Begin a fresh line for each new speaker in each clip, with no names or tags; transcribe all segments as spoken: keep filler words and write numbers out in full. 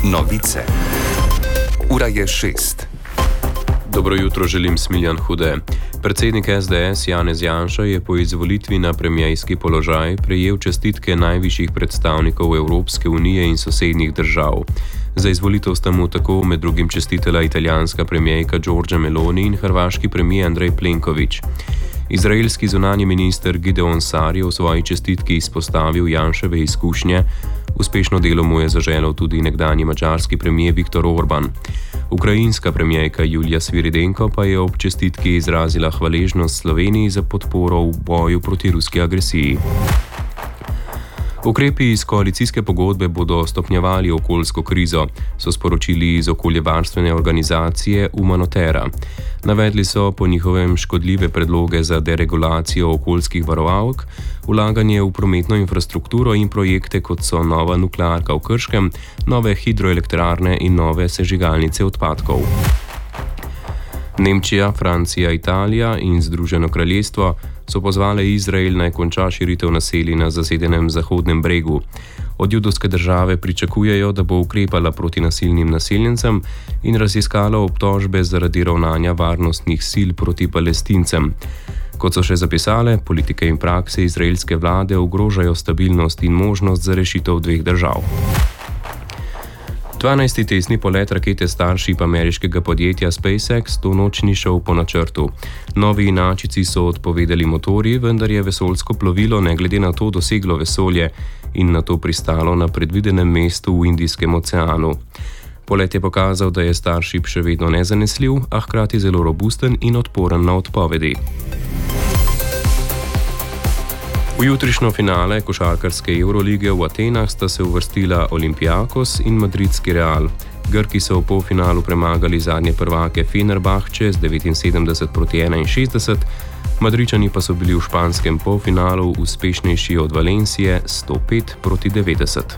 Novice. Ura je šest.
Dobro jutro, želim Smiljan Hude. Predsednik S D S Janez Janša je po izvolitvi na premierski položaj prejel čestitke najvišjih predstavnikov Evropske unije in sosednjih držav. Za izvolitev sta mu tako med drugim čestitala italijanska premierka Giorgia Meloni in hrvaški premijer Andrej Plenković. Izraelski zunanji minister Gideon Sar je v svoji čestitki izpostavil Janševe izkušnje. Uspešno delo mu je zaželel tudi nekdanji madžarski premijer Viktor Orban. Ukrajinska premijerka Julija Sviridenko pa je ob čestitki izrazila hvaležnost Sloveniji za podporo v boju proti ruski agresiji. Ukrepi iz koalicijske pogodbe bodo stopnjevali okoljsko krizo, so sporočili iz okoljevarstvene organizacije Umanotera. Navedli so po njihovem škodljive predloge za deregulacijo okoljskih varovalk, vlaganje v prometno infrastrukturo in projekte, kot so nova nuklearka v Krškem, nove hidroelektrarne in nove sežigalnice odpadkov. Nemčija, Francija, Italija in Združeno kraljestvo so pozvale Izrael naj konča širitev naselij na zasedenem Zahodnem bregu. Od judovske države pričakujejo, da bo ukrepala proti nasilnim naseljencem in raziskala obtožbe zaradi ravnanja varnostnih sil proti Palestincem. Kot so še zapisale, politike in prakse izraelske vlade ogrožajo stabilnost in možnost za rešitev dveh držav. dvanajsti testni polet rakete Starship ameriškega podjetja SpaceX to noč ni šel po načrtu. Novi inačici so odpovedali motorji, vendar je vesoljsko plovilo ne glede na to doseglo vesolje in nato pristalo na predvidenem mestu v Indijskem oceanu. Polet je pokazal, da je Starship še vedno nezanesljiv, a hkrati zelo robusten in odporen na odpovedi. V jutrišnjo finale košarkarske Evrolige v Atenah sta se uvrstila Olympiakos in madridski Real. Grki so v polfinalu premagali zadnje prvake Fenerbahče z devetinsedemdeset proti enainšestdeset, Madridčani pa so bili v španskem polfinalu uspešnejši od Valencije sto pet proti devetdeset.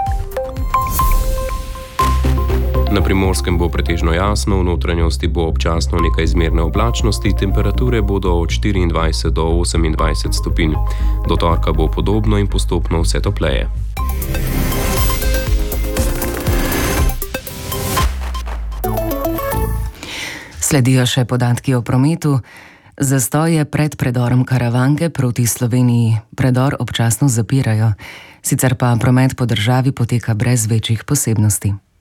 Na Primorskem bo pretežno jasno, v notranjosti bo občasno nekaj zmerne oblačnosti, temperature bodo od štiriindvajset do osemindvajset stopinj. Do torka bo podobno in postopno vse topleje.
Sledijo še podatki o prometu. Zastoje pred predorom Karavanke proti Sloveniji. Predor občasno zapirajo. Sicer pa promet po državi poteka brez večjih posebnosti.